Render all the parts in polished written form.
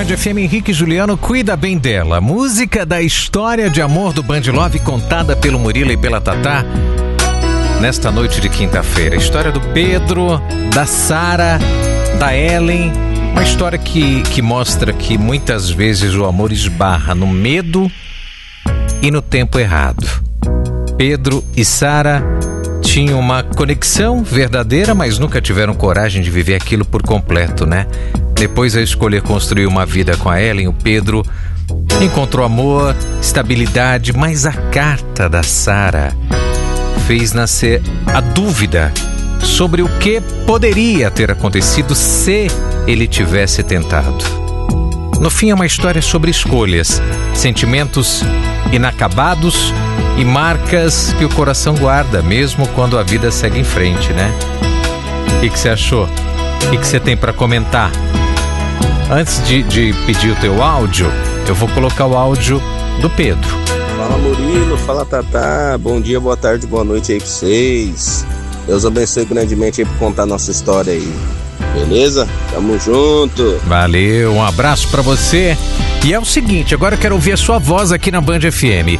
Band FM, Henrique e Juliano, Cuida Bem Dela. Música da história de amor do Band Love, contada pelo Murilo e pela Tatá nesta noite de quinta-feira. A história do Pedro, da Sara, da Ellen. Uma história que mostra que muitas vezes o amor esbarra no medo e no tempo errado. Pedro e Sara tinham uma conexão verdadeira, mas nunca tiveram coragem de viver aquilo por completo, né? Depois de escolher construir uma vida com a Ellen, o Pedro encontrou amor, estabilidade, mas a carta da Sara fez nascer a dúvida sobre o que poderia ter acontecido se ele tivesse tentado. No fim, é uma história sobre escolhas, sentimentos inacabados e marcas que o coração guarda, mesmo quando a vida segue em frente, né? O que você achou? O que você tem para comentar? Antes de pedir o teu áudio, eu vou colocar o áudio do Pedro. Fala Murilo, fala Tatá, bom dia, boa tarde, boa noite aí pra vocês. Deus abençoe grandemente aí por contar a nossa história aí. Beleza? Tamo junto. Valeu, um abraço pra você. E é o seguinte, agora eu quero ouvir a sua voz aqui na Band FM.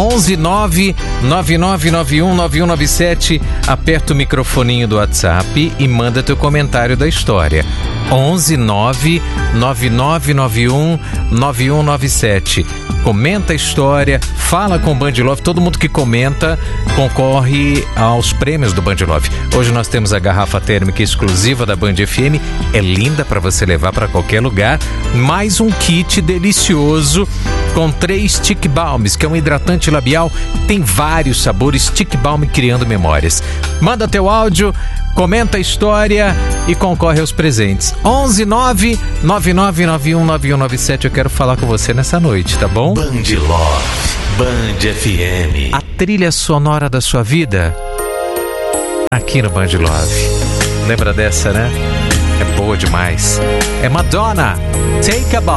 11999919197. Aperta o microfoninho do WhatsApp e manda teu comentário da história. 11999919197. Comenta a história, fala com o Band Love. Todo mundo que comenta concorre aos prêmios do Band Love. Hoje nós temos a garrafa térmica exclusiva da Band FM. É linda para você levar para qualquer lugar. Mais um kit delicioso com 3 Stick Balms, que é um hidratante labial. Tem vários sabores. Stick Balm, criando memórias. Manda teu áudio, comenta a história e concorre aos presentes. 11999919197. Eu quero falar com você nessa noite, tá bom? Band Love, Band FM. A trilha sonora da sua vida aqui no Band Love. Lembra dessa, né? É boa demais. É Madonna, Take a Bow.